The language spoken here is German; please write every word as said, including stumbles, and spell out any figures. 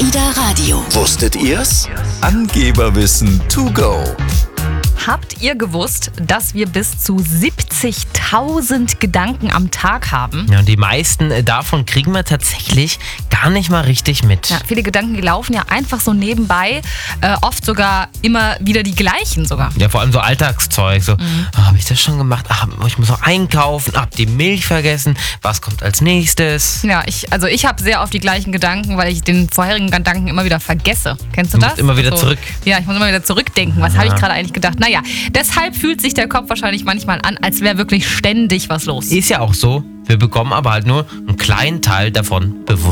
Alida Radio. Wusstet ihr's? Angeberwissen to go. Habt ihr gewusst, dass wir bis zu siebzigtausend Gedanken am Tag haben? Ja, und die meisten davon kriegen wir tatsächlich gar nicht mal richtig mit. Ja, viele Gedanken, die laufen ja einfach so nebenbei, äh, oft sogar immer wieder die gleichen sogar. Ja, vor allem so Alltagszeug. So, Mhm. ah, habe ich das schon gemacht? Ah, ich muss noch einkaufen. Hab die Milch vergessen. Was kommt als nächstes? Ja, ich, also ich habe sehr oft die gleichen Gedanken, weil ich den vorherigen Gedanken immer wieder vergesse. Kennst du Du das? musst immer wieder so, zurück. Ja, ich muss immer wieder zurückdenken. Was Ja. habe ich gerade eigentlich gedacht? Naja, deshalb fühlt sich der Kopf wahrscheinlich manchmal an, als wäre wirklich ständig was los. Ist ja auch so. Wir bekommen aber halt nur einen kleinen Teil davon bewusst.